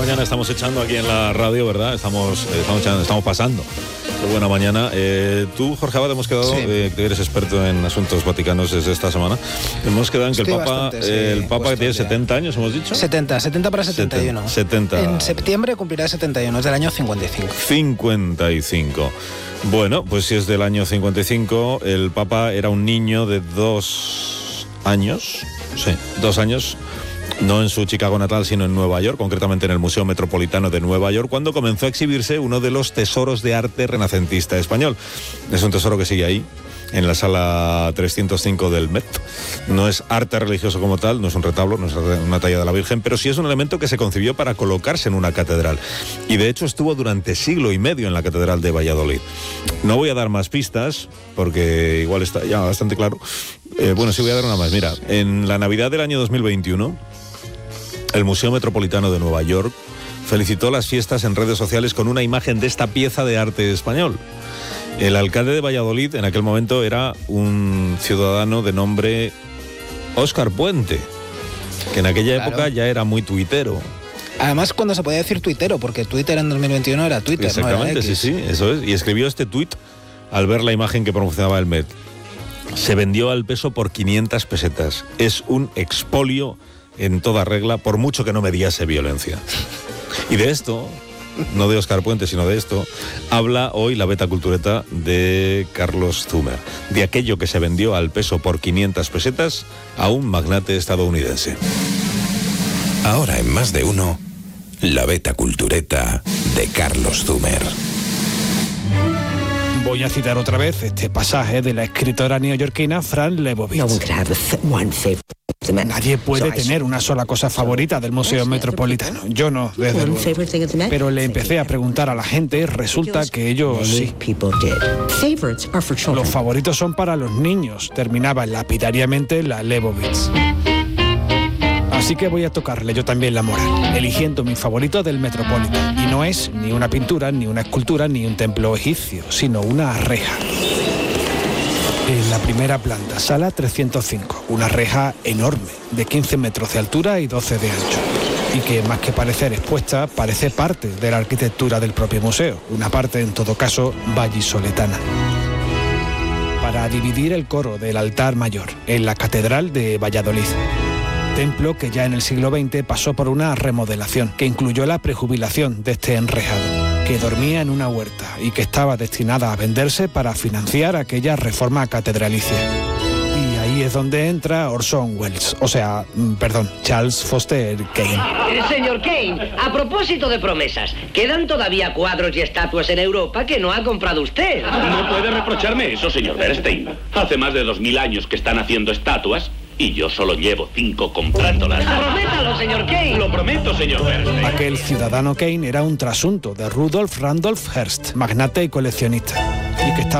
mañana estamos echando aquí en la radio, ¿verdad? Estamos pasando. Qué buena mañana. Tú, Jorge Abad, hemos quedado, que eres experto en asuntos vaticanos desde esta semana, hemos quedado en que el Papa que tiene 70 años, hemos dicho. 70 para 71. 70. En septiembre cumplirá 71, es del año 55. 55. Bueno, pues si es del año 55, el Papa era un niño de 2 años. Sí, 2 años. No en su Chicago natal, sino en Nueva York, concretamente en el Museo Metropolitano de Nueva York, cuando comenzó a exhibirse uno de los tesoros de arte renacentista español. Es un tesoro que sigue ahí, en la sala 305 del Met. No es arte religioso como tal, no es un retablo, no es una talla de la Virgen, pero sí es un elemento que se concibió para colocarse en una catedral. Y de hecho estuvo durante siglo y medio en la Catedral de Valladolid. No voy a dar más pistas, porque igual está ya bastante claro. Bueno, sí voy a dar una más. Mira, en la Navidad del año 2021... el Museo Metropolitano de Nueva York felicitó las fiestas en redes sociales con una imagen de esta pieza de arte español. El alcalde de Valladolid en aquel momento era un ciudadano de nombre Óscar Puente, que en aquella época ya era muy tuitero. Además, cuando se podía decir tuitero, porque Twitter en 2021 era Twitter. Exactamente, no era X. Sí, eso es. Y escribió este tuit al ver la imagen que promocionaba el Met. Se vendió al peso por 500 pesetas. Es un expolio en toda regla, por mucho que no mediase violencia. Y de esto, no de Óscar Puente, sino de esto, habla hoy la Beta Cultureta de Carlos Zumer, de aquello que se vendió al peso por 500 pesetas a un magnate estadounidense. Ahora en Más de Uno, la Beta Cultureta de Carlos Zumer. Voy a citar otra vez este pasaje de la escritora neoyorquina Fran Lebowitz. Nadie puede tener una sola cosa favorita del Museo Metropolitano. Yo no, desde luego. Pero le empecé a preguntar a la gente y resulta que ellos sí. Los favoritos son para los niños, terminaba lapidariamente la Lebowitz. Así que voy a tocarle yo también la moral, eligiendo mi favorito del Metropolitan. Y no es ni una pintura, ni una escultura, ni un templo egipcio, sino una reja. En la primera planta, sala 305, una reja enorme, de 15 metros de altura y 12 de ancho. Y que más que parecer expuesta, parece parte de la arquitectura del propio museo, una parte en todo caso vallisoletana. Para dividir el coro del altar mayor en la Catedral de Valladolid. Templo que ya en el siglo XX pasó por una remodelación que incluyó la prejubilación de este enrejado, que dormía en una huerta y que estaba destinada a venderse para financiar aquella reforma catedralicia. Y ahí es donde entra Orson Welles, Charles Foster Kane. Señor Kane, a propósito de promesas, quedan todavía cuadros y estatuas en Europa que no ha comprado usted. No puede reprocharme eso, señor Bernstein. Hace más de 2000 años que están haciendo estatuas y yo solo llevo 5 comprándolas. ¡Prométalo, señor Kane! Lo prometo, señor Bernstein. Aquel ciudadano Kane era un trasunto de Rudolf Randolph Hearst, magnate y coleccionista, y que estaba